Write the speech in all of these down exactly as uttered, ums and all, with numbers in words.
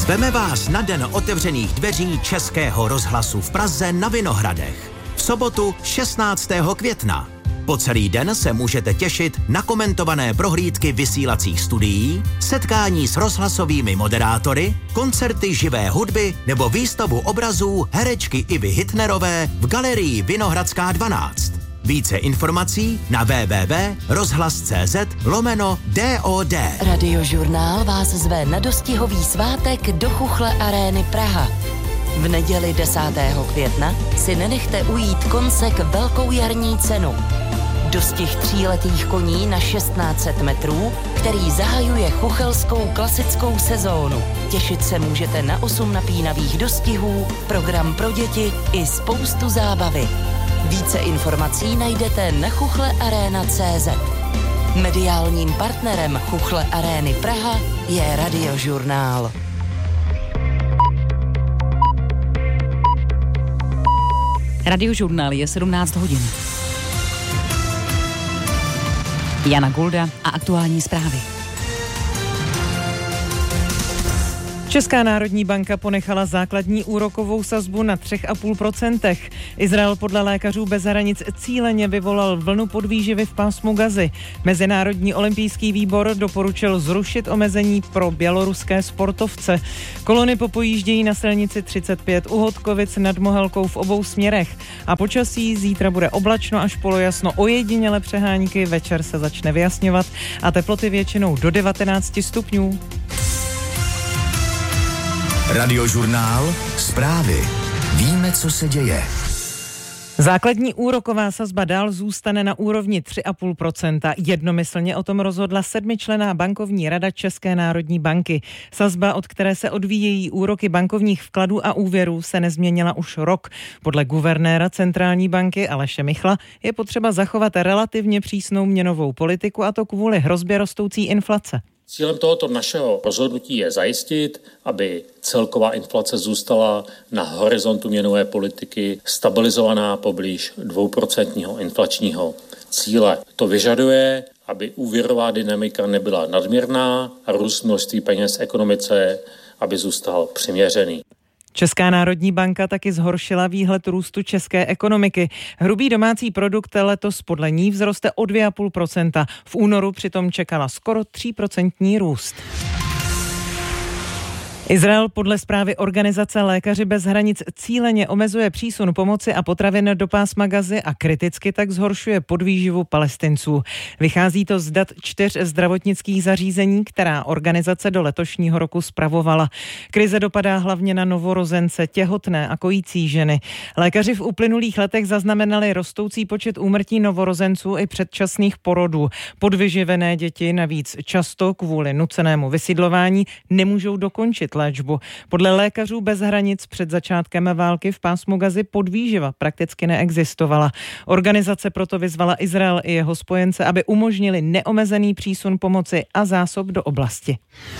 Zveme vás na den otevřených dveří Českého rozhlasu v Praze na Vinohradech. V sobotu šestnáctého května. Po celý den se můžete těšit na komentované prohlídky vysílacích studií, setkání s rozhlasovými moderátory, koncerty živé hudby nebo výstavu obrazů herečky Ivy Hitnerové v galerii Vinohradská dvanáct. Více informací na www tečka rozhlas tečka cz lomeno dod. Radiožurnál vás zve na dostihový svátek do Chuchle arény Praha. V neděli desátého května si nenechte ujít koncek velkou jarní cenu. Dostih tříletých koní na šestnáct set metrů, který zahajuje chuchelskou klasickou sezónu. Těšit se můžete na osm napínavých dostihů, program pro děti i spoustu zábavy. Více informací najdete na chuchle arena tečka cz. Mediálním partnerem Chuchle arény Praha je Radiožurnál. Radiožurnál je sedmnáct hodin. Jana Gulda a aktuální zprávy. Česká národní banka ponechala základní úrokovou sazbu na tři celá pět procenta. Izrael podle lékařů bez hranic cíleně vyvolal vlnu podvýživy v pásmu Gazy. Mezinárodní olympijský výbor doporučil zrušit omezení pro běloruské sportovce. Kolony popojíždějí na silnici třicet pět u Hodkovic nad Mohelkou v obou směrech. A počasí zítra bude oblačno až polojasno, ojediněle přehánky, večer se začne vyjasňovat a teploty většinou do devatenáct stupňů. Radiožurnál, zprávy. Víme, co se děje. Základní úroková sazba dál zůstane na úrovni tři celá pět procenta. Jednomyslně o tom rozhodla sedmičlenná bankovní rada České národní banky. Sazba, od které se odvíjejí úroky bankovních vkladů a úvěrů, se nezměnila už rok. Podle guvernéra centrální banky Aleše Michla je potřeba zachovat relativně přísnou měnovou politiku, a to kvůli hrozbě rostoucí inflace. Cílem tohoto našeho rozhodnutí je zajistit, aby celková inflace zůstala na horizontu měnové politiky stabilizovaná poblíž dvouprocentního inflačního cíle. To vyžaduje, aby úvěrová dynamika nebyla nadměrná a růst množství peněz v ekonomice, aby zůstal přiměřený. Česká národní banka taky zhoršila výhled růstu české ekonomiky. Hrubý domácí produkt letos podle ní vzroste o dvě celá pět procenta. V únoru přitom čekala skoro tříprocentní růst. Izrael podle zprávy organizace Lékaři bez hranic cíleně omezuje přísun pomoci a potravin do pásma Gazy a kriticky tak zhoršuje podvýživu Palestinců. Vychází to z dat čtyř zdravotnických zařízení, která organizace do letošního roku spravovala. Krize dopadá hlavně na novorozence, těhotné a kojící ženy. Lékaři v uplynulých letech zaznamenali rostoucí počet úmrtí novorozenců i předčasných porodů. Podvyživené děti navíc často kvůli nucenému vysidlování nemůžou dokončit léčbu. Podle Lékařů bez hranic před začátkem války v pásmu Gazy podvýživa prakticky neexistovala. Organizace proto vyzvala Izrael i jeho spojence, aby umožnili neomezený přísun pomoci a zásob do oblasti.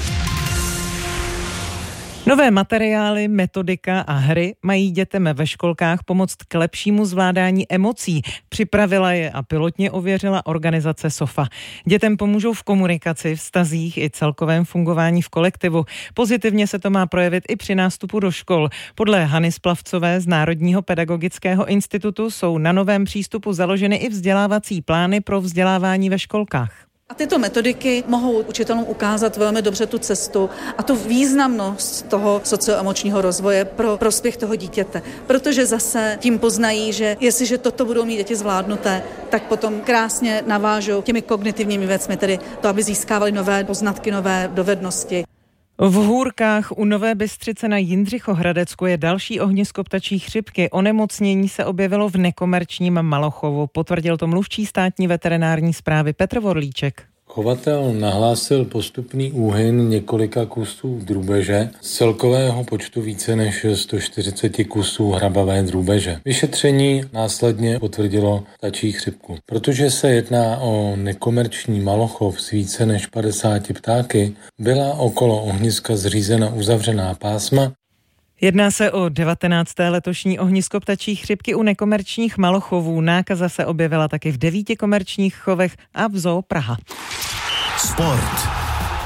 Nové materiály, metodika a hry mají dětem ve školkách pomoct k lepšímu zvládání emocí. Připravila je a pilotně ověřila organizace SOFA. Dětem pomůžou v komunikaci, vztazích i celkovém fungování v kolektivu. Pozitivně se to má projevit i při nástupu do škol. Podle Hany Splavcové z Národního pedagogického institutu jsou na novém přístupu založeny i vzdělávací plány pro vzdělávání ve školkách. A tyto metodiky mohou učitelům ukázat velmi dobře tu cestu a tu významnost toho socioemočního rozvoje pro prospěch toho dítěte. Protože zase tím poznají, že jestliže toto budou mít děti zvládnuté, tak potom krásně navážou těmi kognitivními věcmi, tedy to, aby získávali nové poznatky, nové dovednosti. V Hůrkách u Nové Bystřice na Jindřichohradecku je další ohnisko ptačí chřipky. Onemocnění se objevilo v nekomerčním Malochovu, potvrdil to mluvčí státní veterinární správy Petr Vorlíček. Chovatel nahlásil postupný úhyn několika kusů drůbeže z celkového počtu více než sto čtyřicet kusů hrabavé drůbeže. Vyšetření následně potvrdilo ptačí chřipku. Protože se jedná o nekomerční malochov s více než padesáti ptáky, byla okolo ohniska zřízena uzavřená pásma. Jedná se o devatenácté letošní ohnisko ptačí chřipky u nekomerčních malochovů. Nákaza se objevila taky v devíti komerčních chovech a v Zoo Praha. Sport.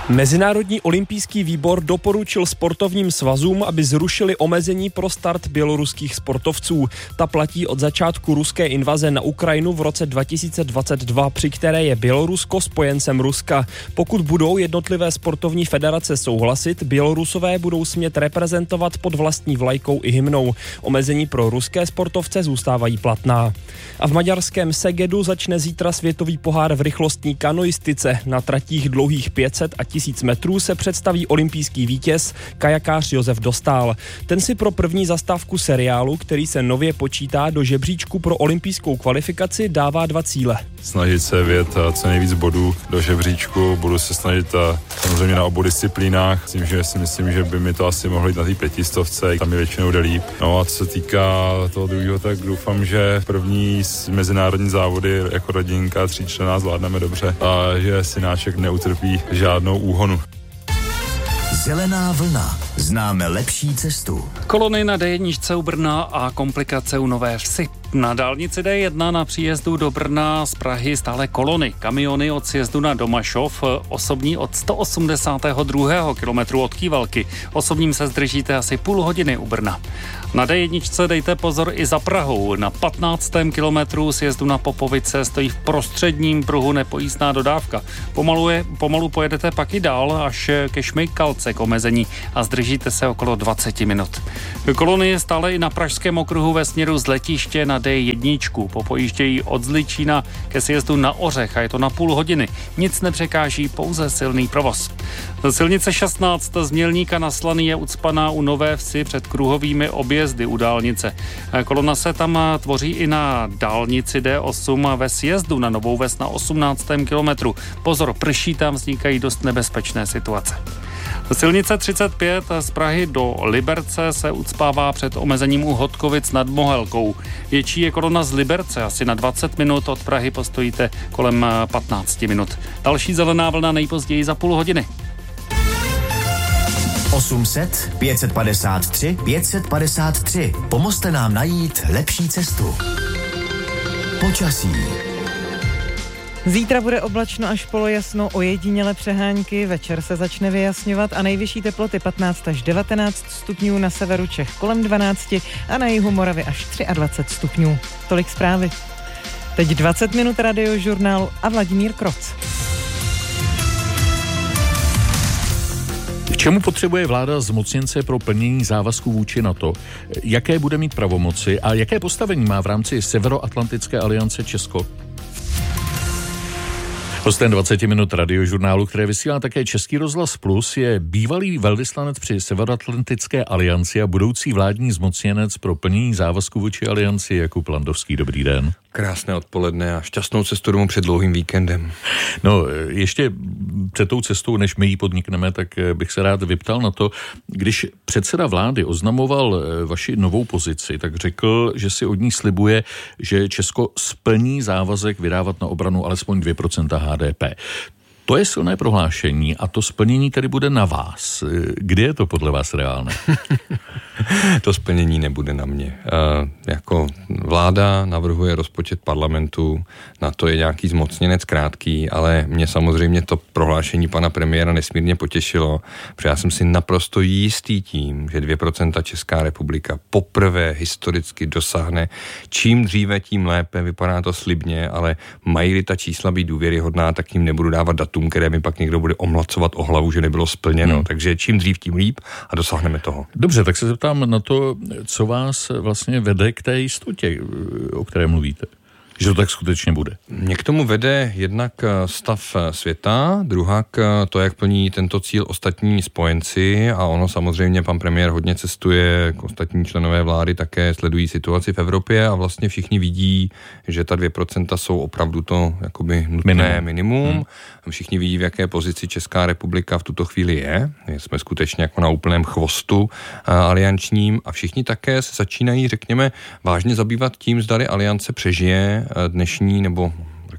Mezinárodní olympijský výbor doporučil sportovním svazům, aby zrušili omezení pro start běloruských sportovců. Ta platí od začátku ruské invaze na Ukrajinu v roce dva tisíce dvacet dva, při které je Bělorusko spojencem Ruska. Pokud budou jednotlivé sportovní federace souhlasit, Bělorusové budou smět reprezentovat pod vlastní vlajkou i hymnou. Omezení pro ruské sportovce zůstávají platná. A v maďarském Segedu začne zítra světový pohár v rychlostní kanoistice. Na tratích dlouhých pět set a tisíc metrů se představí olympijský vítěz, kajakář Josef Dostál. Ten si pro první zastávku seriálu, který se nově počítá do žebříčku pro olympijskou kvalifikaci, dává dva cíle. Snažit se vyjet co nejvíc bodů do žebříčku, budu se snažit samozřejmě na obou disciplínách, myslím, že si myslím, že by mi to asi mohlo jít na té pětistovce, tam mi většinou jde líp. No a co se týká toho druhého, tak doufám, že první mezinárodní závody jako rodinka tříčlenná zvládneme dobře a že synáček neutrpí žádnou úhonu. Zelená vlna. Známe lepší cestu. Kolony na dé jedna u Brna a komplikace u Nové Vsi. Na dálnici dé jedna na příjezdu do Brna z Prahy stále kolony. Kamiony od sjezdu na Domašov, osobní od sto osmdesátého druhého kilometru od Kývalky. Osobním se zdržíte asi půl hodiny u Brna. Na dé jedna dejte pozor i za Prahou. Na patnáctém kilometru sjezdu na Popovice stojí v prostředním pruhu nepojízdná dodávka. Pomalu, je, pomalu pojedete pak i dál až ke Šmejkalce k omezení a zdržíte se okolo dvacet minut. Kolony je stále i na pražském okruhu ve směru z letiště na dé jedna. Popojíždějí od Zličína ke sjezdu na Ořech a je to na půl hodiny. Nic nepřekáží, pouze silný provoz. Silnice šestnáct z Mělníka na Slaný je ucpaná u Nové Vsi před kruhovými objezdy u dálnice. Kolona se tam tvoří i na dálnici dé osm ve sjezdu na Novou Ves na osmnáctém kilometru. Pozor, prší, tam vznikají dost nebezpečné situace. Silnice třicet pět z Prahy do Liberce se ucpává před omezením u Hodkovic nad Mohelkou. Větší je kolona z Liberce, asi na dvacet minut, od Prahy postojíte kolem patnáct minut. Další zelená vlna nejpozději za půl hodiny. osm set, pět set padesát tři, pět set padesát tři. Pomozte nám najít lepší cestu. Počasí. Zítra bude oblačno až polojasno, ojediněle přehánky, večer se začne vyjasňovat a nejvyšší teploty patnáct až devatenáct stupňů, na severu Čech kolem dvanáct a na jihu Moravy až dvacet tři stupňů. Tolik zprávy. Teď dvacet minut radiožurnálu a Vladimír Kroc. K čemu potřebuje vláda zmocněnce pro plnění závazků vůči NATO? Jaké bude mít pravomoci a jaké postavení má v rámci Severoatlantické aliance Česko? Hostem dvacet minut radiožurnálu, které vysílá také Český rozhlas Plus, je bývalý velvyslanec při Severoatlantické alianci a budoucí vládní zmocněnec pro plnění závazků vůči alianci Jakub Landovský. Dobrý den. Krásné odpoledne a šťastnou cestu domů před dlouhým víkendem. No, ještě před tou cestou, než my ji podnikneme, tak bych se rád vyptal na to, když předseda vlády oznamoval vaši novou pozici, tak řekl, že si od ní slibuje, že Česko splní závazek vydávat na obranu alespoň dvě procenta há dé pé. To je silné prohlášení a to splnění tedy bude na vás. Kdy je to podle vás reálné? To splnění nebude na mě. E, jako vláda navrhuje rozpočet parlamentu, na to je nějaký zmocněnec krátký, ale mě samozřejmě to prohlášení pana premiéra nesmírně potěšilo, protože já jsem si naprosto jistý tím, že dvě procenta Česká republika poprvé historicky dosáhne. Čím dříve, tím lépe, vypadá to slibně, ale mají-li ta čísla být důvěryhodná, tak jim nebudu dávat datum, které mi pak někdo bude omlacovat o hlavu, že nebylo splněno. Hmm. Takže čím dřív, tím líp a dosáhneme toho. Dobře, tak se zeptám na to, co vás vlastně vede k té jistotě, o které mluvíte. Že to tak skutečně bude. Mě k tomu vede jednak stav světa, druhak to, jak plní tento cíl ostatní spojenci a ono samozřejmě pan premiér hodně cestuje, ostatní členové vlády také sledují situaci v Evropě a vlastně všichni vidí, že ta dvě procenta jsou opravdu to jakoby nutné minimum. minimum. Hmm. Všichni vidí, v jaké pozici Česká republika v tuto chvíli je. Jsme skutečně jako na úplném chvostu aliančním a všichni také se začínají, řekněme, vážně zabývat tím, zdali aliance přežije dnešní nebo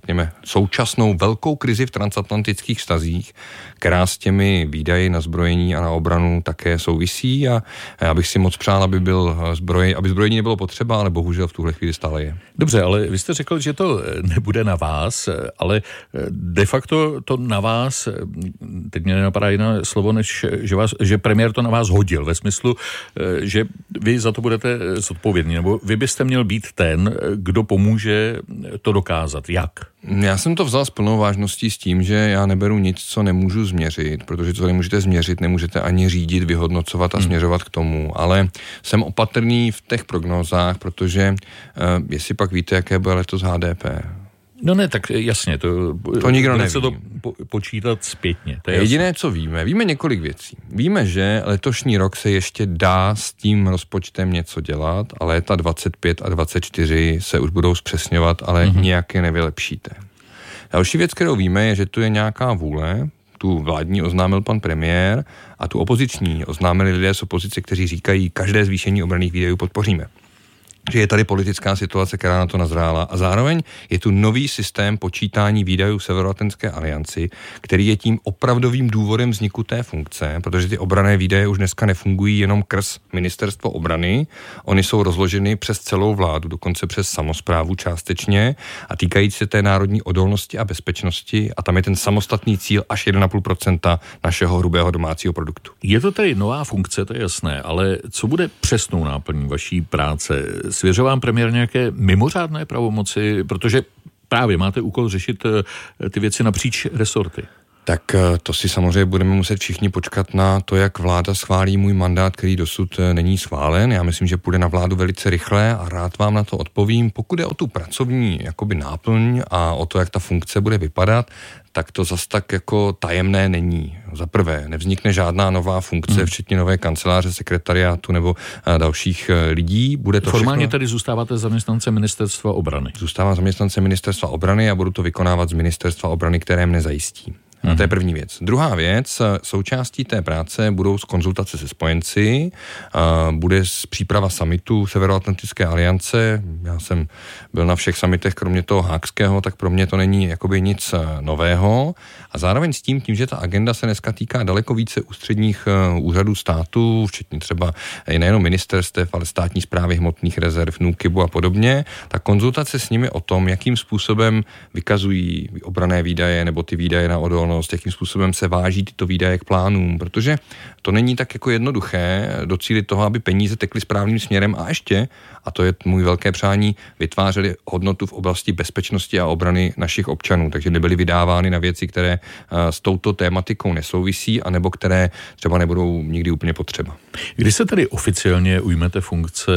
řekněme, současnou velkou krizi v transatlantických vztazích, která s těmi výdaji na zbrojení a na obranu také souvisí a já bych si moc přál, aby, byl zbroj, aby zbrojení nebylo potřeba, ale bohužel v tuhle chvíli stále je. Dobře, ale vy jste řekl, že to nebude na vás, ale de facto to na vás, teď mě nenapadá jiné slovo, než že, vás, že premiér to na vás hodil, ve smyslu, že vy za to budete zodpovědní, nebo vy byste měl být ten, kdo pomůže to dokázat. Jak? Já jsem to vzal s plnou vážností s tím, že já neberu nic, co nemůžu změřit, protože co nemůžete změřit, nemůžete ani řídit, vyhodnocovat a hmm. směřovat k tomu, ale jsem opatrný v těch prognózách, protože uh, jestli pak víte, jaké bude letos H D P. No ne, tak jasně, to, to nikdo neví. Se to po, počítat zpětně. To je Jediné, jasně. co víme, víme několik věcí. Víme, že letošní rok se ještě dá s tím rozpočtem něco dělat, a léta dvacet pět a dvacet čtyři se už budou zpřesňovat, ale mm-hmm. nějak je nevylepšíte. Další věc, kterou víme, je, že tu je nějaká vůle, tu vládní oznámil pan premiér a tu opoziční oznámili lidé z opozice, kteří říkají, každé zvýšení obranných výdajů podpoříme. Že je tady politická situace, která na to nazrála a zároveň je tu nový systém počítání výdajů v Severoatlantické alianci, který je tím opravdovým důvodem vzniku té funkce, protože ty obranné výdaje už dneska nefungují jenom krz ministerstvo obrany, oni jsou rozloženy přes celou vládu, dokonce přes samosprávu částečně a týkají se té národní odolnosti a bezpečnosti a tam je ten samostatný cíl až jedna celá pět procenta našeho hrubého domácího produktu. Je to tedy nová funkce, to je jasné, ale co bude přesnou náplní vaší práce? Svěřil vám premiér nějaké mimořádné pravomoci, protože právě máte úkol řešit ty věci napříč resorty. Tak to si samozřejmě budeme muset všichni počkat na to, jak vláda schválí můj mandát, který dosud není schválen. Já myslím, že půjde na vládu velice rychle a rád vám na to odpovím. Pokud je o tu pracovní jakoby náplň a o to, jak ta funkce bude vypadat, tak to zas tak jako tajemné není. Za prvé, nevznikne žádná nová funkce, hmm. včetně nové kanceláře, sekretariátu nebo dalších lidí. Bude to Formálně všechno... tedy zůstáváte zaměstnance ministerstva obrany. Zůstávám zaměstnance ministerstva obrany a budu to vykonávat z ministerstva obrany, které mne zajistí. A to je první věc. Druhá věc, součástí té práce budou konzultace se spojenci, bude příprava summitu Severoatlantické aliance. Já jsem byl na všech summitech, kromě toho hákského, tak pro mě to není jakoby nic nového. A zároveň s tím, tím, že ta agenda se dneska týká daleko více ústředních úřadů státu, včetně třeba nejenom ministerstev, ale státní správy hmotných rezerv, NÚKIBu a podobně, tak konzultace s nimi o tom, jakým způsobem vykazují obranné výdaje nebo ty výdaje na odolnost, jakým způsobem se váží tyto výdaje k plánům, protože to není tak jako jednoduché docílit toho, aby peníze tekly správným směrem a ještě, a to je můj velké přání, vytvářely hodnotu v oblasti bezpečnosti a obrany našich občanů, takže nebyly vydávány na věci, které s touto tématikou nesouvisí, anebo které třeba nebudou nikdy úplně potřeba. Kdy se tedy oficiálně ujmete funkce,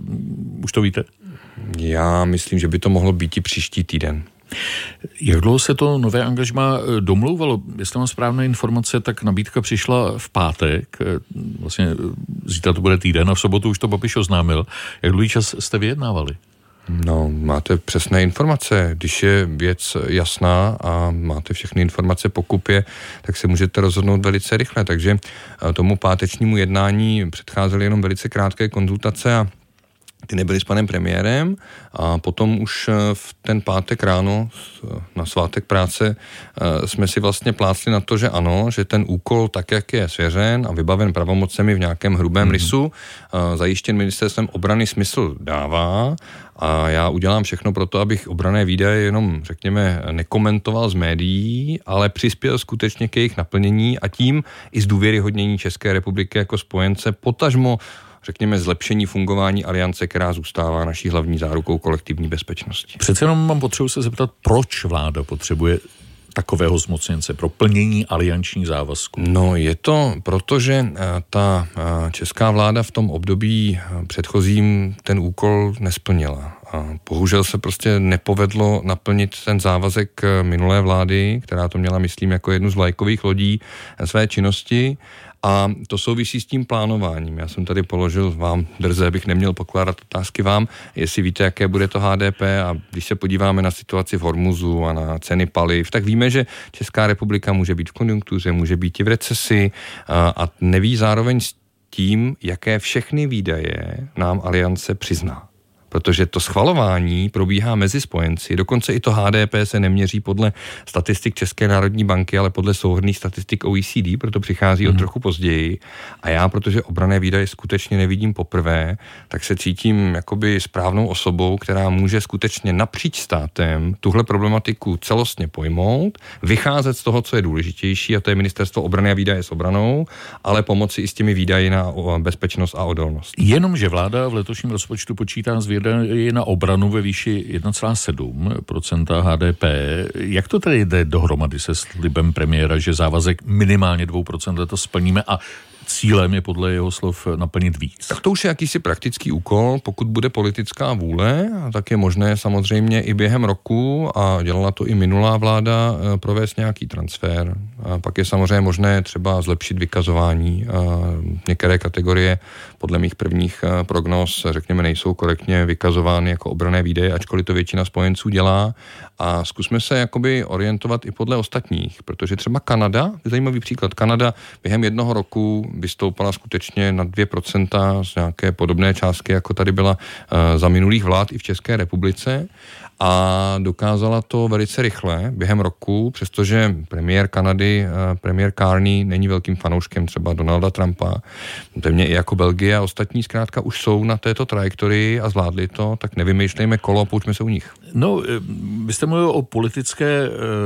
už to víte? Já myslím, že by to mohlo být i příští týden. Jak dlouho se to nové angažmá domlouvalo? Jestli mám správné informace, tak nabídka přišla v pátek, vlastně zítra to bude týden a v sobotu už to Babiš oznámil. Jak dlouhý čas jste vyjednávali? No, máte přesné informace. Když je věc jasná a máte všechny informace po kupě, tak se můžete rozhodnout velice rychle. Takže tomu pátečnímu jednání předcházely jenom velice krátké konzultace a ty nebyly s panem premiérem a potom už v ten pátek ráno na svátek práce jsme si vlastně plácli na to, že ano, že ten úkol tak, jak je svěřen a vybaven pravomocemi v nějakém hrubém mm-hmm. rysu, zajištěn ministerstvem obrany smysl dává a já udělám všechno pro to, abych obranné výdaje jenom, řekněme, nekomentoval z médií, ale přispěl skutečně k jejich naplnění a tím i zdůvěryhodnění České republiky jako spojence, potažmo řekněme, zlepšení fungování aliance, která zůstává naší hlavní zárukou kolektivní bezpečnosti. Přece jenom mám potřebu se zeptat, proč vláda potřebuje takového zmocněnce pro plnění aliančních závazků? No je to, protože ta česká vláda v tom období předchozím ten úkol nesplnila. A bohužel se prostě nepovedlo naplnit ten závazek minulé vlády, která to měla, myslím, jako jednu z vlajkových lodí své činnosti. A to souvisí s tím plánováním. Já jsem tady položil vám drze, abych neměl pokládat otázky vám, jestli víte, jaké bude to H D P a když se podíváme na situaci v Hormuzu a na ceny paliv, tak víme, že Česká republika může být v konjunktuře, může být i v recesi a, a neví zároveň s tím, jaké všechny výdaje nám aliance přizná. protože to schvalování probíhá mezi spojenci. Dokonce i to H D P se neměří podle statistik České národní banky, ale podle souhrnných statistik O E C D, proto přichází hmm. o trochu později. A já, protože obranné výdaje skutečně nevidím poprvé, tak se cítím jakoby správnou osobou, která může skutečně napříč státem tuhle problematiku celostně pojmout, vycházet z toho, co je důležitější, a to je ministerstvo obrany a výdaje s obranou, ale pomoci i s těmi výdaji na bezpečnost a odolnost. Jenomže vláda v letošním rozpočtu počítá s výdaji na obranu ve výši jedna celá sedm procenta H D P. Jak to tedy jde dohromady se slibem premiéra, že závazek minimálně dvě procenta letos splníme a cílem je podle jeho slov naplnit víc? Tak to už je jakýsi praktický úkol. Pokud bude politická vůle, tak je možné samozřejmě i během roku, a dělala to i minulá vláda, provést nějaký transfer. A pak je samozřejmě možné třeba zlepšit vykazování. A některé kategorie podle mých prvních prognóz, řekněme, nejsou korektně vykazovány jako obranné výdaje, ačkoliv to většina spojenců dělá. A zkusme se jakoby orientovat i podle ostatních, protože třeba Kanada, zajímavý příklad, Kanada během jednoho roku vystoupala skutečně na dvě procenta z nějaké podobné částky, jako tady byla za minulých vlád i v České republice, a dokázala to velice rychle během roku, přestože premiér Kanady, premiér Carney, není velkým fanouškem třeba Donalda Trumpa, země i jako Belgie a ostatní zkrátka už jsou na této trajektorii a zvládli to, tak nevymýšlejme kolo a poučme se u nich. No, vy jste mluvil o politické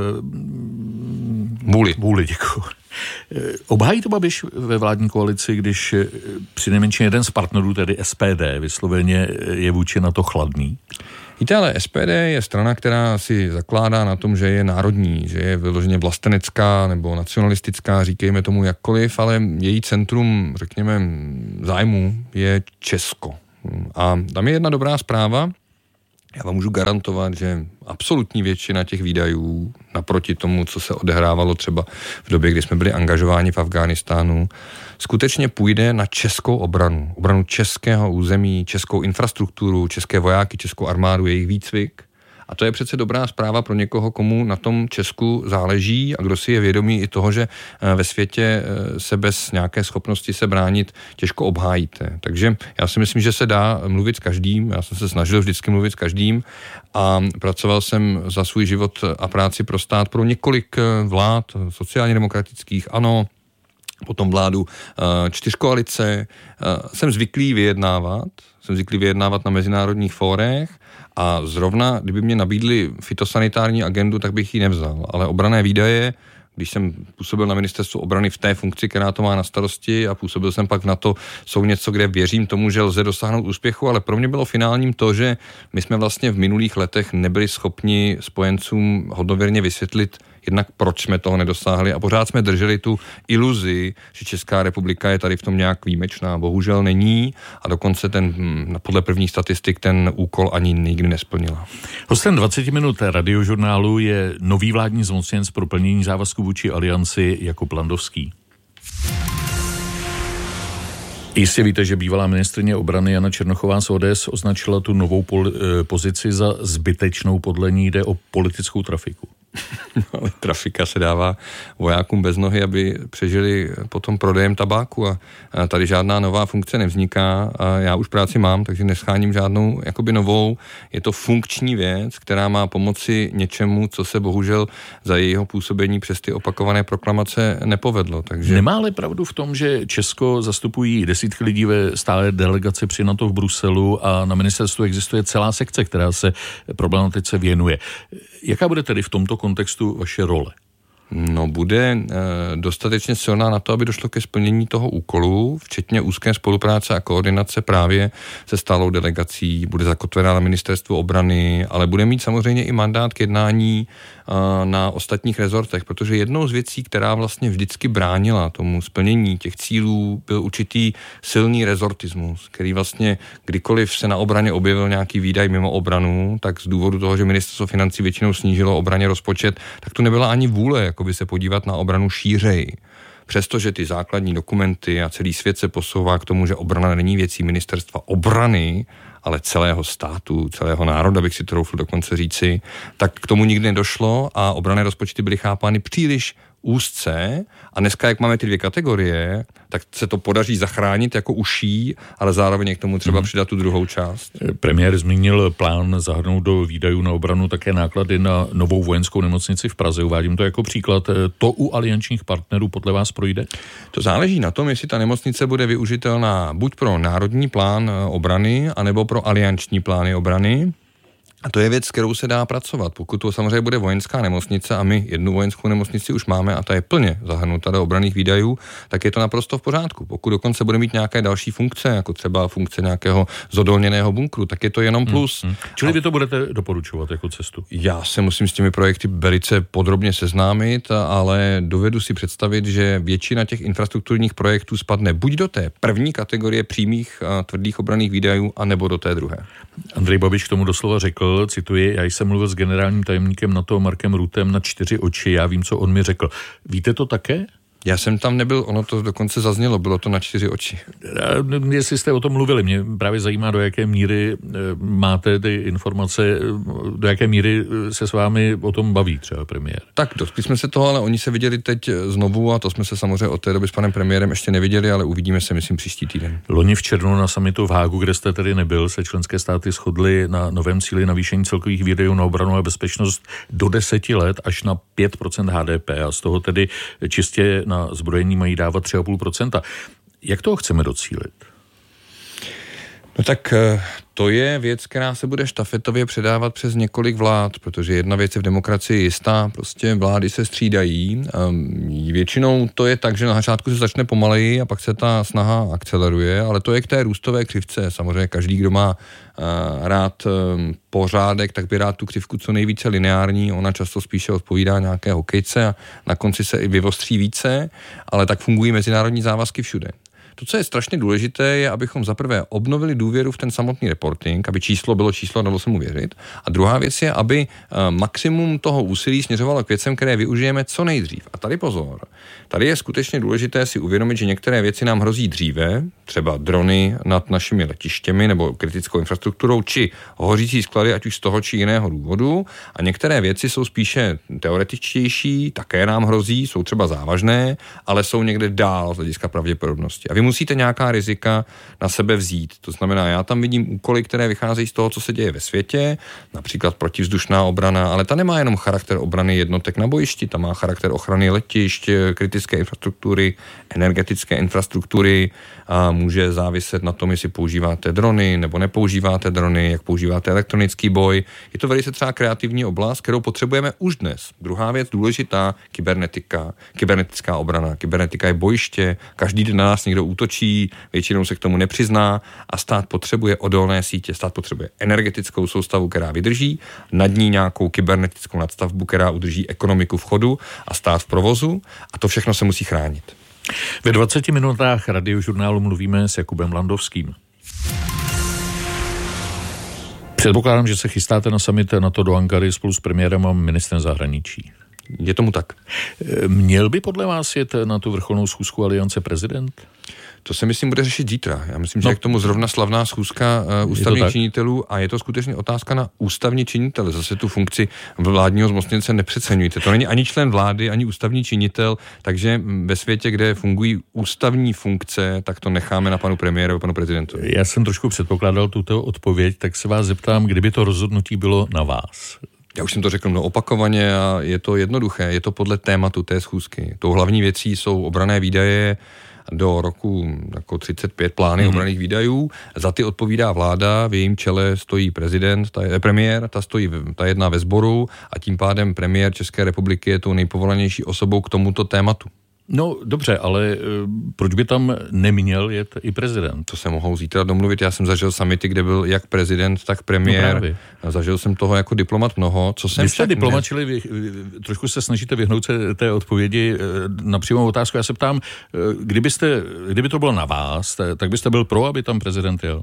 uh, vůli. Vůli, děkuji. Obhájí to Babiš ve vládní koalici, když přinejmenším jeden z partnerů, tedy S P D, vysloveně je vůči na to chladný? Víte, ale S P D je strana, která si zakládá na tom, že je národní, že je vyloženě vlastenecká nebo nacionalistická, říkejme tomu jakkoliv, ale její centrum, řekněme, zájmu je Česko. A tam je jedna dobrá zpráva. Já vám můžu garantovat, že absolutní většina těch výdajů naproti tomu, co se odehrávalo třeba v době, kdy jsme byli angažováni v Afghánistánu, skutečně půjde na českou obranu. Obranu českého území, českou infrastrukturu, české vojáky, českou armádu, jejich výcvik. A to je přece dobrá zpráva pro někoho, komu na tom Česku záleží a kdo si je vědomý i toho, že ve světě se bez nějaké schopnosti se bránit těžko obhájíte. Takže já si myslím, že se dá mluvit s každým. Já jsem se snažil vždycky mluvit s každým a pracoval jsem za svůj život a práci pro stát pro několik vlád sociálně demokratických, ano, potom vládu čtyřkoalice. Jsem zvyklý vyjednávat, jsem zvyklý vyjednávat na mezinárodních fórech a zrovna, kdyby mě nabídli fitosanitární agendu, tak bych ji nevzal. Ale obranné výdaje, když jsem působil na ministerstvu obrany v té funkci, která to má na starosti, a působil jsem pak na to, jsou něco, kde věřím tomu, že lze dosáhnout úspěchu, ale pro mě bylo finálním to, že my jsme vlastně v minulých letech nebyli schopni spojencům hodnověrně vysvětlit, jednak proč jsme toho nedosáhli, a pořád jsme drželi tu iluzi, že Česká republika je tady v tom nějak výjimečná. Bohužel není a dokonce ten, podle prvních statistik ten úkol ani nikdy nesplnila. Hostem dvacet minut radiožurnálu je nový vládní zmocněnec pro plnění závazků vůči alianci Jakub Landovský. Jistě víte, že bývalá ministryně obrany Jana Černochová z O D S označila tu novou pol- pozici za zbytečnou. Podle ní jde o politickou trafiku. No, ale trafika se dává vojákům bez nohy, aby přežili potom prodejem tabáku, a tady žádná nová funkce nevzniká a já už práci mám, takže nescháním žádnou jakoby novou. Je to funkční věc, která má pomoci něčemu, co se bohužel za jejího působení přes ty opakované proklamace nepovedlo. Takže... Nemá-li pravdu v tom, že Česko zastupují desítky lidí ve stálé delegaci při NATO v Bruselu a na ministerstvu existuje celá sekce, která se problematice věnuje. Jaká bude tedy v tomto kontextu vaše role? No, bude e, dostatečně silná na to, aby došlo ke splnění toho úkolu, včetně úzké spolupráce a koordinace právě se stálou delegací, bude zakotvená na ministerstvu obrany, ale bude mít samozřejmě i mandát k jednání e, na ostatních rezortech, protože jednou z věcí, která vlastně vždycky bránila tomu splnění těch cílů, byl určitý silný rezortismus, který vlastně kdykoliv se na obraně objevil nějaký výdaj mimo obranu, tak z důvodu toho, že ministerstvo financí většinou snížilo obraně rozpočet, tak to nebyla ani vůle jakoby se podívat na obranu šířeji. Přestože ty základní dokumenty a celý svět se posouvá k tomu, že obrana není věcí ministerstva obrany, ale celého státu, celého národa, bych si troufl dokonce říci, tak k tomu nikdy nedošlo a obranné rozpočty byly chápány příliš úzce a dneska, jak máme ty dvě kategorie, tak se to podaří zachránit jako uší, ale zároveň k tomu třeba hmm. přidat tu druhou část. Premiér zmínil plán zahrnout do výdajů na obranu také náklady na novou vojenskou nemocnici v Praze. Uvádím to jako příklad. To u aliančních partnerů podle vás projde? To záleží na tom, jestli ta nemocnice bude využitelná buď pro národní plán obrany, anebo pro alianční plány obrany. A to je věc, s kterou se dá pracovat. Pokud to samozřejmě bude vojenská nemocnice a my jednu vojenskou nemocnici už máme a ta je plně zahrnuta do obranných výdajů, tak je to naprosto v pořádku. Pokud dokonce bude mít nějaké další funkce, jako třeba funkce nějakého zodolněného bunkru, tak je to jenom plus. Hmm, hmm. Čili vy to budete doporučovat jako cestu? Já se musím s těmi projekty velice podrobně seznámit, ale dovedu si představit, že většina těch infrastrukturních projektů spadne buď do té první kategorie přímých a tvrdých obranných výdajů, anebo do té druhé. Andrej Babiš k tomu doslova řekl, cituji, já jsem mluvil s generálním tajemníkem NATO Markem Ruttem na čtyři oči, já vím, co on mi řekl. Víte to také? Já jsem tam nebyl, ono to dokonce zaznělo, bylo to na čtyři oči. Jestli jste o tom mluvili, mě právě zajímá, do jaké míry máte ty informace, do jaké míry se s vámi o tom baví třeba premiér. Tak, dotkli jsme se toho, ale oni se viděli teď znovu a to jsme se samozřejmě od té doby s panem premiérem ještě neviděli, ale uvidíme se, myslím, příští týden. Loni v červnu na summitu v Hágu, kde jste tedy nebyl, se členské státy shodly na novém cíli navýšení celkových výdajů na obranu a bezpečnost do deseti let až na pět procent H D P a z toho tedy čistě na na zbrojení mají dávat tři celá pět procenta. Jak toho chceme docílit? No tak to je věc, která se bude štafetově předávat přes několik vlád, protože jedna věc je v demokracii jistá, prostě vlády se střídají. Většinou to je tak, že na začátku se začne pomaleji a pak se ta snaha akceleruje, ale to je k té růstové křivce. Samozřejmě každý, kdo má rád pořádek, tak by rád tu křivku co nejvíce lineární, ona často spíše odpovídá nějaké hokejce a na konci se i vyvostří více, ale tak fungují mezinárodní závazky všude. To, co je strašně důležité, je, abychom zaprvé obnovili důvěru v ten samotný reporting, aby číslo bylo číslo a dalo se mu věřit. A druhá věc je, aby maximum toho úsilí směřovalo k věcem, které využijeme co nejdřív. A tady pozor. Tady je skutečně důležité si uvědomit, že některé věci nám hrozí dříve, třeba drony nad našimi letištěmi nebo kritickou infrastrukturou, či hořící sklady, ať už z toho či jiného důvodu. A některé věci jsou spíše teoretičtější, také nám hrozí, jsou třeba závažné, ale jsou někde dál z hlediska pravděpodobnosti. A vy musíte nějaká rizika na sebe vzít. To znamená, já tam vidím úkoly, které vycházejí z toho, co se děje ve světě, například protivzdušná obrana, ale ta nemá jenom charakter obrany jednotek na bojišti, ta má charakter ochrany letišť, kritické infrastruktury, energetické infrastruktury a může záviset na tom, jestli používáte drony nebo nepoužíváte drony, jak používáte elektronický boj. Je to velice třeba kreativní oblast, kterou potřebujeme už dnes. Druhá věc důležitá, kybernetika, kybernetická obrana. Kybernetika je bojiště, každý den na nás někdo útočí, většinou se k tomu nepřizná a stát potřebuje odolné sítě, stát potřebuje energetickou soustavu, která vydrží, nad ní nějakou kybernetickou nadstavbu, která udrží ekonomiku v chodu a stát v provozu a to všechno se musí chránit. Ve dvaceti minutách radiožurnálu mluvíme s Jakubem Landovským. Předpokládám, že se chystáte na summit NATO do Ankary spolu s premiérem a ministrem zahraničí. Je tomu tak. Měl by podle vás jet na tu vrcholnou schůzku Aliance prezident? To se myslím bude řešit zítra. Já myslím, že no. je k tomu zrovna slavná schůzka uh, ústavních činitelů a je to skutečně otázka na ústavní činitele. Zase tu funkci vládního zmocněnce nepřeceňujte. To není ani člen vlády, ani ústavní činitel, takže ve světě, kde fungují ústavní funkce, tak to necháme na panu premiérovi, panu prezidentu. Já jsem trošku předpokládal tuto odpověď, tak se vás zeptám, kdyby to rozhodnutí bylo na vás. Já už jsem to řekl mnoho opakovaně a je to jednoduché, je to podle tématu té schůzky. Tou hlavní věcí jsou obranné výdaje do roku jako třicet pět plány mm-hmm. obranných výdajů. Za ty odpovídá vláda, v jejím čele stojí prezident, ta je, premiér, ta stojí, ta jedná ve sboru a tím pádem premiér České republiky je tou nejpovolanější osobou k tomuto tématu. No dobře, ale proč by tam neměl jet i prezident? To se mohou zítra domluvit. Já jsem zažil summity, kde byl jak prezident, tak premiér. No zažil jsem toho jako diplomat mnoho. Co jsem vy jste diplomat, čili vy, trošku se snažíte vyhnout se té odpovědi na přímou otázku. Já se ptám, kdybyste, kdyby to bylo na vás, tak byste byl pro, aby tam prezident jel?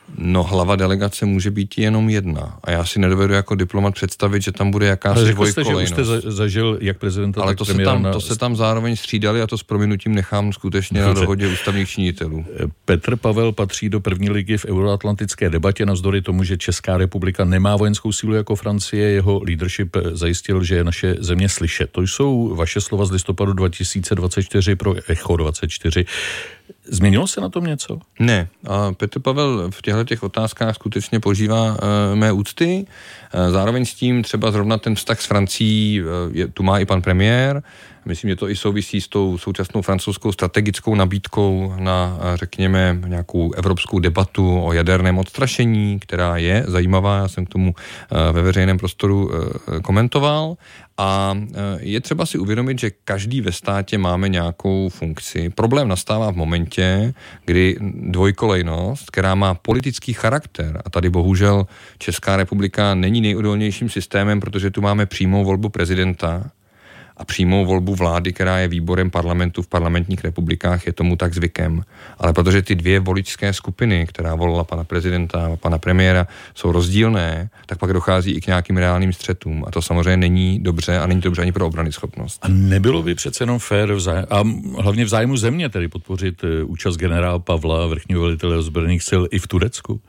No, hlava delegace může být jenom jedna. A já si nedovedu jako diplomat představit, že tam bude jakási dvojkolejnost. Jste, že už jste zažil jak prezidenta, ale tak to se, premiéra. tam, na... to se tam zároveň střídali a to s prominutím nechám skutečně na dohodě ústavních činitelů. Petr Pavel patří do první ligy v euroatlantické debatě navzdory tomu, že Česká republika nemá vojenskou sílu jako Francie. Jeho leadership zajistil, že je naše země slyšet. To jsou vaše slova z listopadu dva tisíce dvacet čtyři pro Echo dvacet čtyři. Změnilo se na tom něco? Ne. A Petr Pavel v těchto těch otázkách skutečně požívá uh, mé úcty. Uh, zároveň s tím třeba zrovna ten vztah s Francií uh, je, tu má i pan premiér. Myslím, že to i souvisí s tou současnou francouzskou strategickou nabídkou na, řekněme, nějakou evropskou debatu o jaderném odstrašení, která je zajímavá, já jsem k tomu ve veřejném prostoru komentoval. A je třeba si uvědomit, že každý ve státě máme nějakou funkci. Problém nastává v momentě, kdy dvojkolejnost, která má politický charakter, a tady bohužel Česká republika není nejodolnějším systémem, protože tu máme přímou volbu prezidenta, a přímou volbu vlády, která je výborem parlamentu v parlamentních republikách, je tomu tak zvykem. Ale protože ty dvě voličské skupiny, která volila pana prezidenta a pana premiéra, jsou rozdílné, tak pak dochází i k nějakým reálným střetům. A to samozřejmě není dobře a není to dobře ani pro obranyschopnost. A nebylo by přece jenom fér vzájem, a hlavně v zájmu země tedy podpořit účast generála Pavla, vrchního velitele ozbrojených sil i v Turecku?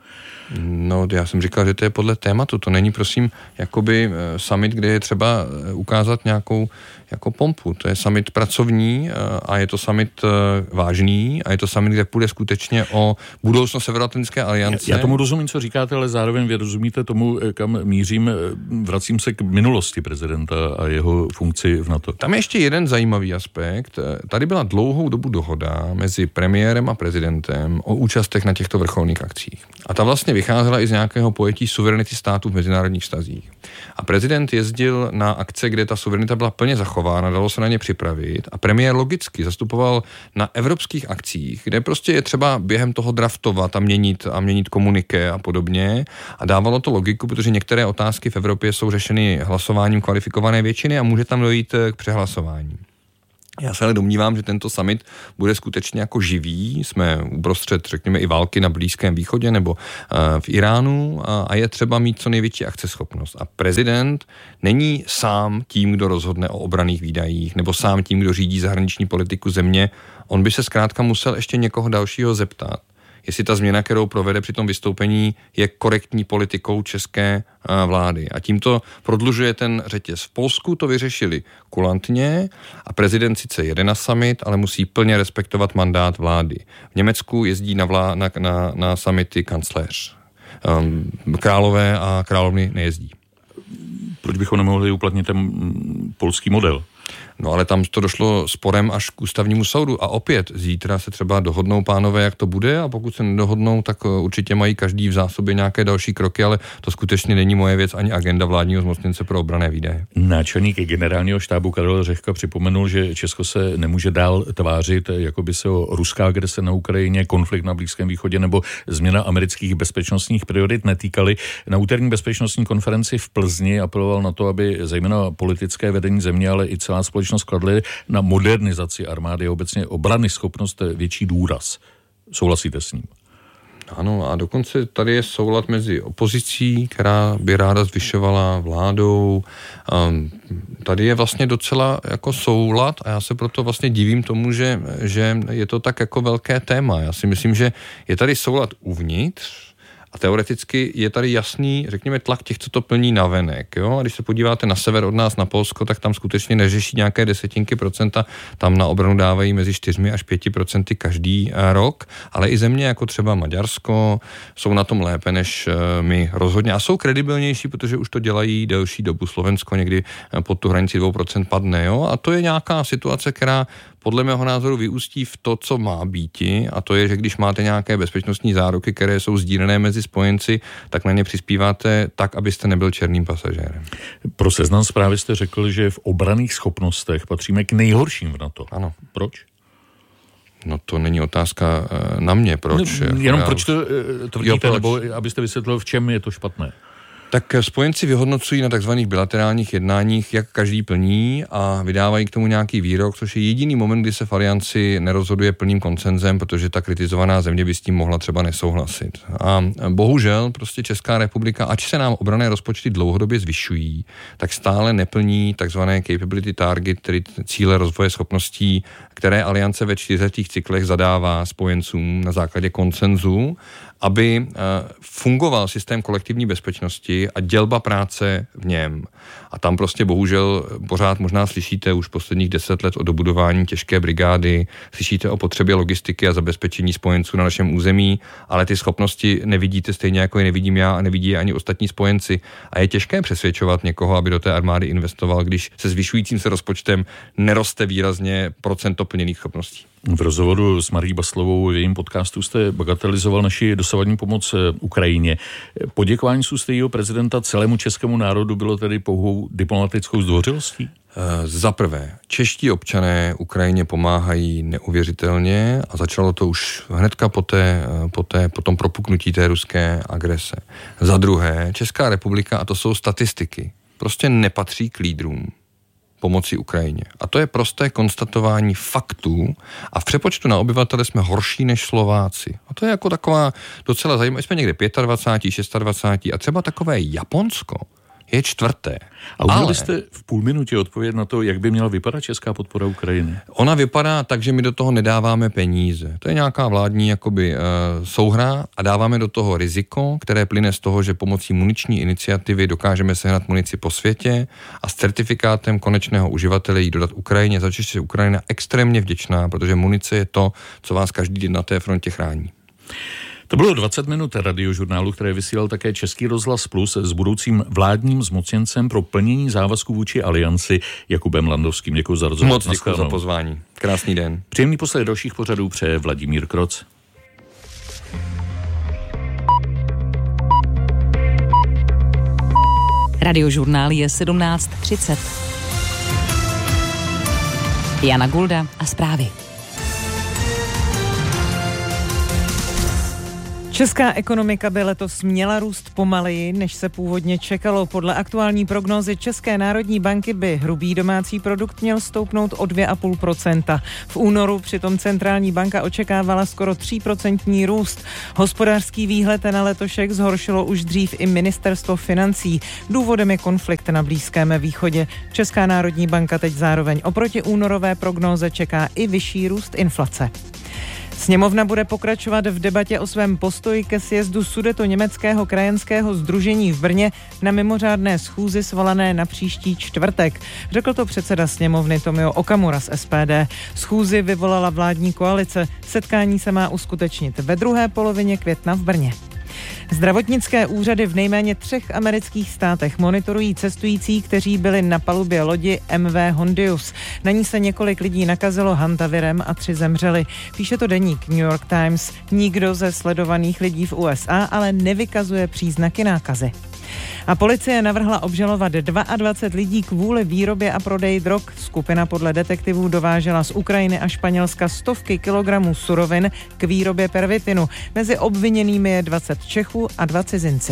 No, já jsem říkal, že to je podle tématu. To není, prosím, jakoby summit, kde je třeba ukázat nějakou jako pompu. To je summit pracovní a je to summit vážný a je to summit, kde půjde skutečně o budoucnost Severoatlantické aliance. Já tomu rozumím, co říkáte, ale zároveň vy rozumíte tomu, kam mířím. Vracím se k minulosti prezidenta a jeho funkci v NATO. Tam je ještě jeden zajímavý aspekt. Tady byla dlouhou dobu dohoda mezi premiérem a prezidentem o účastech na těchto vrcholných akcích. A ta vlastně vycházela i z nějakého pojetí suverenity států v mezinárodních vztazích. A prezident jezdil na akce, kde ta suverenita byla plně zachována, dalo se na ně připravit a premiér logicky zastupoval na evropských akcích, kde prostě je třeba během toho draftovat a měnit a měnit komuniké a podobně a dávalo to logiku, protože některé otázky v Evropě jsou řešeny hlasováním kvalifikované většiny a může tam dojít k přehlasování. Já se ale domnívám, že tento summit bude skutečně jako živý. Jsme uprostřed, řekněme, i války na Blízkém východě nebo uh, v Iránu a, a je třeba mít co největší akceschopnost. A prezident není sám tím, kdo rozhodne o obranných výdajích nebo sám tím, kdo řídí zahraniční politiku země. On by se zkrátka musel ještě někoho dalšího zeptat, jestli ta změna, kterou provede při tom vystoupení, je korektní politikou české vlády. A tímto prodlužuje ten řetěz. V Polsku to vyřešili kulantně a prezident sice jede na summit, ale musí plně respektovat mandát vlády. V Německu jezdí na, vlá, na, na, na summity kancléř. Um, králové a královny nejezdí. Proč bychom nemohli uplatnit ten polský model? No ale tam to došlo sporem až k ústavnímu soudu a opět zítra se třeba dohodnou pánové, jak to bude a pokud se nedohodnou, tak určitě mají každý v zásobě nějaké další kroky, ale to skutečně není moje věc ani agenda vládního zmocněnce pro obranné výdaje. Náčelník generálního štábu Karel Řehka připomenul, že Česko se nemůže dál tvářit, jako by se o ruská agrese na Ukrajině, konflikt na Blízkém východě nebo změna amerických bezpečnostních priorit netýkaly. Na úterní bezpečnostní konferenci v Plzni apeloval na to, aby zejména politické vedení země, ale i celá společnost skladli na modernizaci armády a obecně obrany schopnost větší důraz. Souhlasíte s ním? Ano, a dokonce tady je soulad mezi opozicí, která by ráda zvyšovala vládou. Um, tady je vlastně docela jako soulad a já se proto vlastně divím tomu, že, že je to tak jako velké téma. Já si myslím, že je tady soulad uvnitř, a teoreticky je tady jasný, řekněme, tlak těch, co to plní navenek. Jo? A když se podíváte na sever od nás, na Polsko, tak tam skutečně neřeší nějaké desetinky procenta, tam na obranu dávají mezi čtyřmi až pěti procenty každý rok, ale i země jako třeba Maďarsko jsou na tom lépe než my rozhodně a jsou kredibilnější, protože už to dělají delší dobu. Slovensko někdy pod tu hranici dvou procent padne. Jo? A to je nějaká situace, která podle mého názoru vyústí v to, co má býti, a to je, že když máte nějaké bezpečnostní záruky, které jsou sdílené mezi spojenci, tak na ně přispíváte tak, abyste nebyl černým pasažérem. Pro Seznam Zprávy jste řekl, že v obranných schopnostech patříme k nejhorším v NATO. Ano. Proč? No to není otázka na mě, proč? No, jenom proč to tvrdíte, jo, proč? Nebo abyste vysvětlil, v čem je to špatné? Tak spojenci vyhodnocují na takzvaných bilaterálních jednáních, jak každý plní a vydávají k tomu nějaký výrok, což je jediný moment, kdy se v alianci nerozhoduje plným koncenzem, protože ta kritizovaná země by s tím mohla třeba nesouhlasit. A bohužel prostě Česká republika, ač se nám obranné rozpočty dlouhodobě zvyšují, tak stále neplní takzvané capability target, tedy cíle rozvoje schopností, které aliance ve čtyřletých cyklech zadává spojencům na základě konsenzu, aby fungoval systém kolektivní bezpečnosti a dělba práce v něm. A tam prostě bohužel pořád možná slyšíte už posledních deset let o dobudování těžké brigády, slyšíte o potřebě logistiky a zabezpečení spojenců na našem území, ale ty schopnosti nevidíte stejně jako je nevidím já a nevidí ani ostatní spojenci. A je těžké přesvědčovat někoho, aby do té armády investoval, když se zvyšujícím se rozpočtem neroste výrazně procento plněných schopností. V rozhovoru s Marií Baslovou v jejím podcastu jste bagatelizoval naši dosavadní pomoc Ukrajině. Poděkování z úst jejího prezidenta celému českému národu bylo tedy pouhou diplomatickou zdvořilostí? Za prvé, čeští občané Ukrajině pomáhají neuvěřitelně a začalo to už hnedka po, té, po, té, po tom propuknutí té ruské agrese. Za druhé, Česká republika, a to jsou statistiky, prostě nepatří k lídrům pomoci Ukrajině. A to je prosté konstatování faktů a v přepočtu na obyvatele jsme horší než Slováci. A to je jako taková docela zajímavé. Jsme někde dvacátý pátý, dvacátý šestý a třeba takové Japonsko je čtvrté. A uměli Ale... jste v půl minutě odpovědět na to, jak by měla vypadat česká podpora Ukrajiny? Ona vypadá tak, že my do toho nedáváme peníze. To je nějaká vládní jakoby uh, souhra a dáváme do toho riziko, které plyne z toho, že pomocí muniční iniciativy dokážeme sehnat munici po světě a s certifikátem konečného uživatele ji dodat Ukrajině, za což je Ukrajina extrémně vděčná, protože munice je to, co vás každý den na té frontě chrání. To bylo dvacet minut radiožurnálu, které vysílal také Český rozhlas Plus s budoucím vládním zmocněncem pro plnění závazků vůči alianci Jakubem Landovským. Děkuji za rozhovor. Moc děkuji za pozvání. Krásný den. Příjemný posled dalších pořadů přeje Vladimír Kroc. Radiožurnál je sedmnáct třicet. Jana Gulda a zprávy. Česká ekonomika by letos měla růst pomaleji, než se původně čekalo. Podle aktuální prognózy České národní banky by hrubý domácí produkt měl stoupnout o dvě celá pět procenta. V únoru přitom centrální banka očekávala skoro tří procentní růst. Hospodářský výhled na letošek zhoršilo už dřív i ministerstvo financí. Důvodem je konflikt na Blízkém východě. Česká národní banka teď zároveň oproti únorové prognóze čeká i vyšší růst inflace. Sněmovna bude pokračovat v debatě o svém postoji ke sjezdu Sudetoněmeckého krajanského sdružení v Brně na mimořádné schůzi svolané na příští čtvrtek. Řekl to předseda sněmovny Tomio Okamura z S P D. Schůzi vyvolala vládní koalice. Setkání se má uskutečnit ve druhé polovině května v Brně. Zdravotnické úřady v nejméně třech amerických státech monitorují cestující, kteří byli na palubě lodi M V Hondius. Na ní se několik lidí nakazilo hantavirem a tři zemřeli. Píše to deník New York Times. Nikdo ze sledovaných lidí v U S A ale nevykazuje příznaky nákazy. A policie navrhla obžalovat dvacet dva lidí kvůli výrobě a prodeji drog. Skupina podle detektivů dovážela z Ukrajiny a Španělska stovky kilogramů surovin k výrobě pervitinu. Mezi obviněnými je dvacet Čechů a dva cizinci.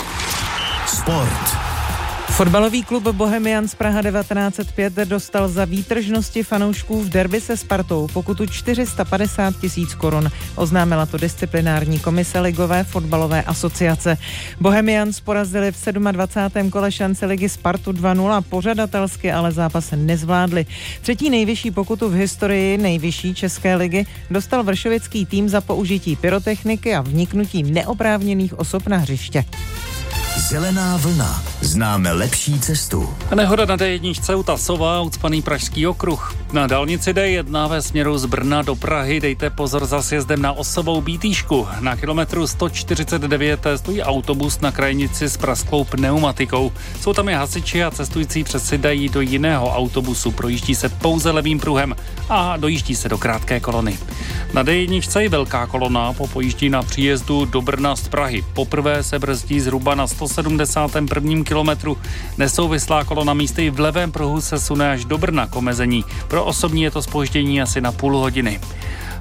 Sport. Fotbalový klub Bohemians Praha devatenáct set pět dostal za výtržnosti fanoušků v derby se Spartou pokutu čtyři sta padesát tisíc korun. Oznámila to disciplinární komise Ligové fotbalové asociace. Bohemians porazili v dvacátém sedmém kole šance ligy Spartu dva nula, pořadatelsky ale zápas nezvládli. Třetí nejvyšší pokutu v historii nejvyšší české ligy dostal vršovický tým za použití pyrotechniky a vniknutí neoprávněných osob na hřiště. Zelená vlna. Známe lepší cestu. Nehoda na D jedna u Tasova, ucpaný Pražský okruh. Na dálnici D jedna ve směru z Brna do Prahy dejte pozor za sjezdem na Osovou Bítýšku. Na kilometru sto čtyřicet devět stojí autobus na krajnici s prasklou pneumatikou. Jsou tam i hasiči a cestující přesidají do jiného autobusu. Projíždí se pouze levým pruhem a dojíždí se do krátké kolony. Na D jedna je velká kolona po pojíždí na příjezdu do Brna z Prahy. Poprvé se brzdí zhruba na sto sedmdesátém prvním kilometru. Nesouvislá kolona místy v levém pruhu se sune až do Brna k omezení. Pro osobní je to zpoždění asi na půl hodiny.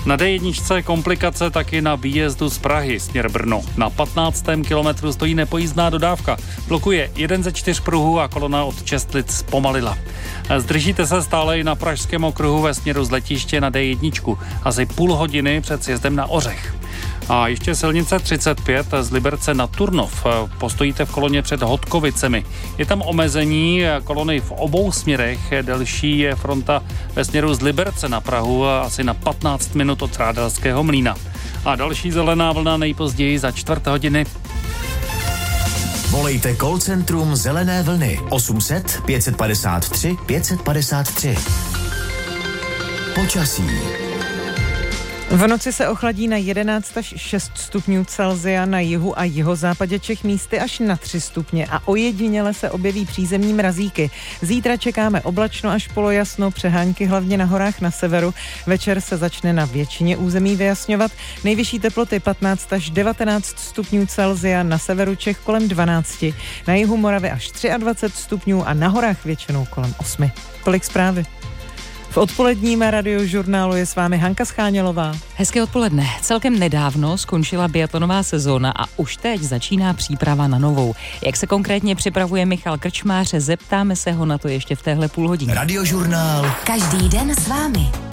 Na dé jedna komplikace taky na výjezdu z Prahy směr Brno. Na patnáctém kilometru stojí nepojízdná dodávka. Blokuje jeden ze čtyř pruhů a kolona od Čestlic zpomalila. Zdržíte se stále i na pražském okruhu ve směru z letiště na dé jedna, asi půl hodiny před sjezdem na Ořech. A ještě silnice třicet pět z Liberce na Turnov. Postojíte v koloně před Hodkovicemi. Je tam omezení kolony v obou směrech. Delší je fronta ve směru z Liberce na Prahu asi na patnáct minut od Rádelského mlýna. A další zelená vlna nejpozději za čtvrt hodiny. Volejte call centrum Zelené vlny osm set pět padesát tři pět padesát tři. Počasí. V noci se ochladí na jedenáct až šest stupňů Celsia, na jihu a jihozápadě Čech místy až na tři stupně a ojediněle se objeví přízemní mrazíky. Zítra čekáme oblačno až polojasno, přehánky hlavně na horách na severu. Večer se začne na většině území vyjasňovat. Nejvyšší teploty patnáct až devatenáct stupňů Celsia, na severu Čech kolem dvanáct, na jihu Moravy až dvacet tři stupňů a na horách většinou kolem osm. Tolik zprávy. V odpoledním radiožurnálu je s vámi Hanka Schánělová. Hezké odpoledne. Celkem nedávno skončila biatlonová sezóna a už teď začíná příprava na novou. Jak se konkrétně připravuje Michal Krčmář, zeptáme se ho na to ještě v téhle půl hodině. Radiožurnál. Každý den s vámi.